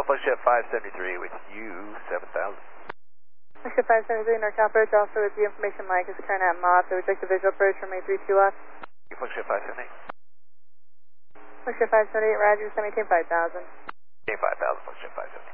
Flexjet 573 with you, 7000. Flexjet 573, NorCal approach, also with the information Mike is current at Mott, so reject the visual approach from 832 left. Flexjet 578. Flexjet 578, Roger, maintain 5000. Maintain 5000, Flexjet 578.